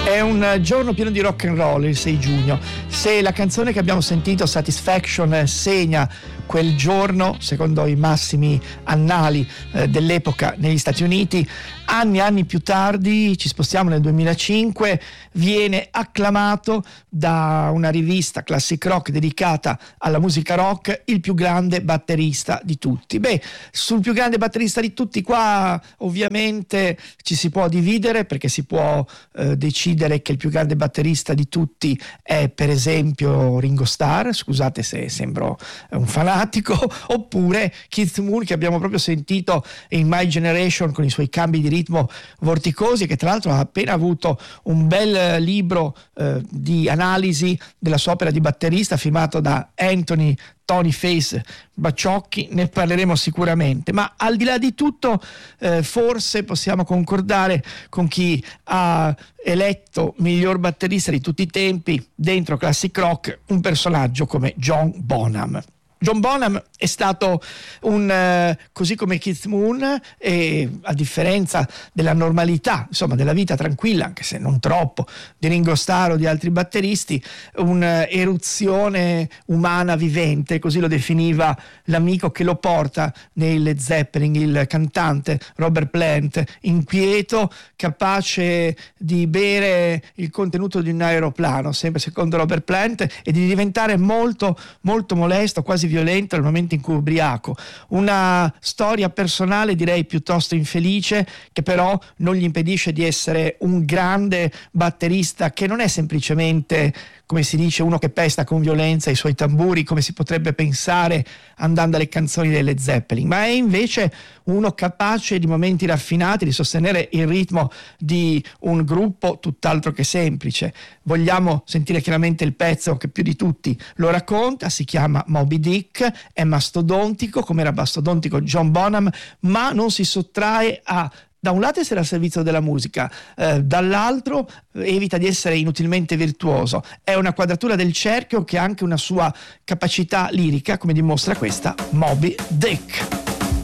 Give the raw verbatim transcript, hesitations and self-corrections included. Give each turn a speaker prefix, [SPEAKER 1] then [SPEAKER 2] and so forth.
[SPEAKER 1] È un giorno pieno di rock and roll, il sei giugno. Se la canzone che abbiamo sentito, Satisfaction, segna quel giorno, secondo i massimi annali eh, dell'epoca negli Stati Uniti, anni e anni più tardi, ci spostiamo nel duemilacinque, viene acclamato da una rivista classic rock dedicata alla musica rock il più grande batterista di tutti. Beh, sul più grande batterista di tutti qua ovviamente ci si può dividere, perché si può eh, decidere che il più grande batterista di tutti è per esempio Ringo Starr, scusate se sembro un fanatico, oppure Keith Moon, che abbiamo proprio sentito in My Generation con i suoi cambi di ritmo vorticosi, che tra l'altro ha appena avuto un bel libro eh, di analisi della sua opera di batterista firmato da Anthony Tony Face Bacciocchi. Ne parleremo sicuramente, ma al di là di tutto eh, forse possiamo concordare con chi ha eletto miglior batterista di tutti i tempi dentro classic rock un personaggio come John Bonham. John Bonham è stato un, eh, così come Keith Moon, e a differenza della normalità, insomma della vita tranquilla, anche se non troppo, di Ringo Starr o di altri batteristi, un'eruzione umana vivente, così lo definiva l'amico che lo porta nei Led Zeppelin, il cantante Robert Plant, inquieto, capace di bere il contenuto di un aeroplano, sempre secondo Robert Plant, e di diventare molto molto molesto, quasi violento nel momento in cui è ubriaco. Una storia personale direi piuttosto infelice, che però non gli impedisce di essere un grande batterista, che non è semplicemente, come si dice, uno che pesta con violenza i suoi tamburi, come si potrebbe pensare andando alle canzoni delle Zeppelin, ma è invece uno capace di momenti raffinati di sostenere il ritmo di un gruppo tutt'altro che semplice. Vogliamo sentire chiaramente il pezzo che più di tutti lo racconta, si chiama Moby Dick, è mastodontico come era mastodontico John Bonham, ma non si sottrae a, da un lato, essere al servizio della musica, eh, dall'altro evita di essere inutilmente virtuoso. È una quadratura del cerchio che ha anche una sua capacità lirica, come dimostra questa Moby Dick.